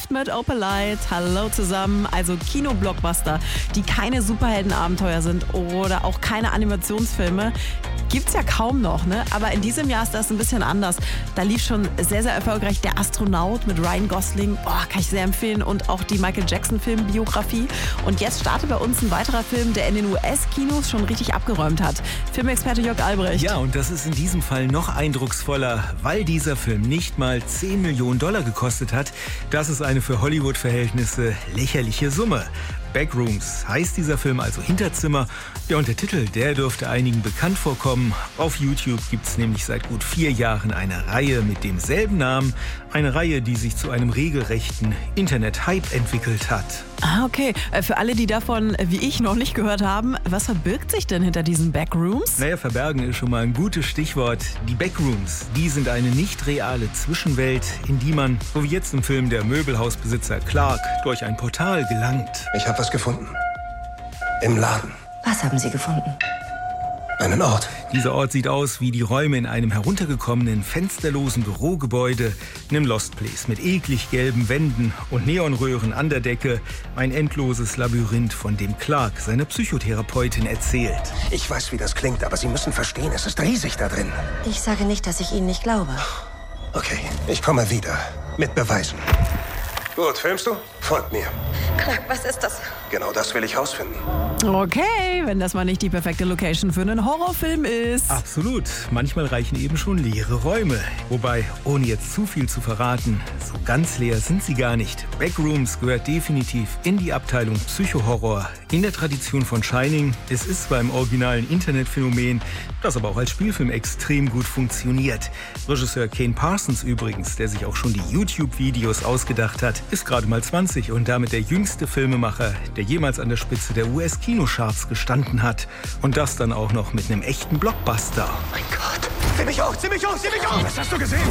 Drift mit Opalite. Hallo zusammen. Also Kino-Blockbuster, die keine Superheldenabenteuer sind oder auch keine Animationsfilme, gibt's ja kaum noch, ne? Aber in diesem Jahr ist das ein bisschen anders. Da lief schon sehr, sehr erfolgreich Der Astronaut mit Ryan Gosling. Kann ich sehr empfehlen. Und auch die Michael Jackson-Filmbiografie. Und jetzt startet bei uns ein weiterer Film, der in den US-Kinos schon richtig abgeräumt hat. Filmexperte Jörg Albrecht. Ja, und das ist in diesem Fall noch eindrucksvoller, weil dieser Film nicht mal 10 Millionen Dollar gekostet hat. Das ist eine für Hollywood-Verhältnisse lächerliche Summe. Backrooms heißt dieser Film also Hinterzimmer. Ja, und der Titel, der dürfte einigen bekannt vorkommen. Auf YouTube gibt es nämlich seit gut 4 Jahren eine Reihe mit demselben Namen. Eine Reihe, die sich zu einem regelrechten Internet-Hype entwickelt hat. Okay. Für alle, die davon, wie ich, noch nicht gehört haben, was verbirgt sich denn hinter diesen Backrooms? Naja, verbergen ist schon mal ein gutes Stichwort. Die Backrooms, die sind eine nicht reale Zwischenwelt, in die man, so wie jetzt im Film der Möbelhausbesitzer Clark, durch ein Portal gelangt. Ich habe was gefunden. Im Laden. Was haben Sie gefunden? Einen Ort. Dieser Ort sieht aus wie die Räume in einem heruntergekommenen, fensterlosen Bürogebäude, einem Lost Place mit eklig gelben Wänden und Neonröhren an der Decke. Ein endloses Labyrinth, von dem Clark seiner Psychotherapeutin erzählt. Ich weiß, wie das klingt, aber Sie müssen verstehen, es ist riesig da drin. Ich sage nicht, dass ich Ihnen nicht glaube. Okay, ich komme wieder. Mit Beweisen. Gut, filmst du? Folgt mir. Clark, was ist das? Genau das will ich rausfinden. Okay, wenn das mal nicht die perfekte Location für einen Horrorfilm ist. Absolut. Manchmal reichen eben schon leere Räume. Wobei, ohne jetzt zu viel zu verraten, so ganz leer sind sie gar nicht. Backrooms gehört definitiv in die Abteilung Psychohorror. In der Tradition von Shining. Es ist zwar im originalen Internetphänomen, das aber auch als Spielfilm extrem gut funktioniert. Regisseur Kane Parsons übrigens, der sich auch schon die YouTube-Videos ausgedacht hat, ist gerade mal 20 und damit der jüngste Filmemacher, der jemals an der Spitze der US-Kinocharts gestanden hat. Und das dann auch noch mit einem echten Blockbuster. Mein Gott. Zieh mich hoch, zieh mich hoch, zieh mich hoch! Was hast du gesehen?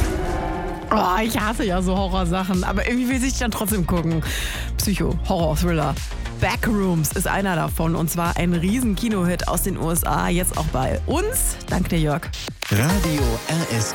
Ich hasse ja so Horrorsachen, aber irgendwie will ich dann trotzdem gucken. Psycho, Horror, Thriller. Backrooms ist einer davon und zwar ein riesen Kinohit aus den USA, jetzt auch bei uns. Danke dir, Jörg. Radio RS